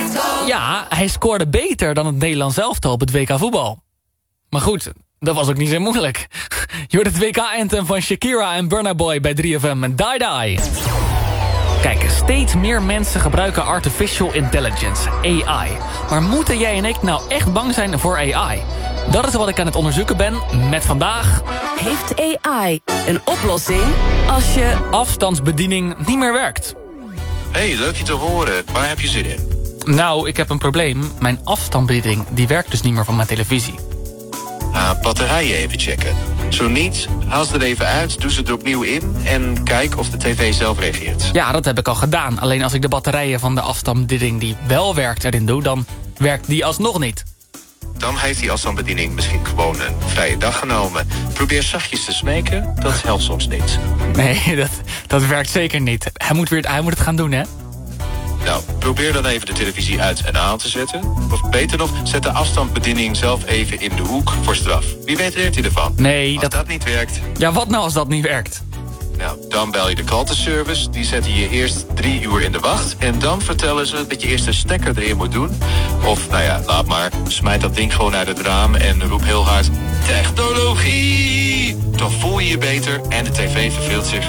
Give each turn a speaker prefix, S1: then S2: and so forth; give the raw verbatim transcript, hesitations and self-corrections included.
S1: Ja, hij scoorde beter dan het Nederlands elftal op het W K voetbal. Maar goed, dat was ook niet zo moeilijk. Je hoort het W K-anthem van Shakira en Burna Boy bij drie F M en Die Die. Kijk, steeds meer mensen gebruiken artificial intelligence, A I. Maar moeten jij en ik nou echt bang zijn voor A I? Dat is wat ik aan het onderzoeken ben met vandaag...
S2: Heeft A I een oplossing als je
S1: afstandsbediening niet meer werkt?
S3: Hey, leuk je te horen. Waar heb je zin in?
S1: Nou, ik heb een probleem. Mijn afstandsbediening die werkt dus niet meer van mijn televisie.
S3: Uh, batterijen even checken. Zo niet, haal ze er even uit, doe ze er opnieuw in... en kijk of de tv zelf reageert.
S1: Ja, dat heb ik al gedaan. Alleen als ik de batterijen van de afstandsbediening die wel werkt erin doe... dan werkt die alsnog niet.
S3: Dan heeft die afstandsbediening misschien gewoon een vrije dag genomen. Probeer zachtjes te smeken, dat helpt soms niet.
S1: Nee, dat, dat werkt zeker niet. Hij moet, weer, hij moet het gaan doen, hè?
S3: Nou, probeer dan even de televisie uit en aan te zetten. Of beter nog, zet de afstandsbediening zelf even in de hoek voor straf. Wie weet leert hij ervan.
S1: Nee,
S3: als
S1: dat...
S3: dat niet werkt...
S1: Ja, wat nou als dat niet werkt?
S3: Nou, dan bel je de klantenservice. Die zetten je eerst drie uur in de wacht. En dan vertellen ze dat je eerst een stekker erin moet doen. Of, nou ja, laat maar. Smijt dat ding gewoon uit het raam en roep heel hard... Technologie! Dan voel je je beter en de tv verveelt zich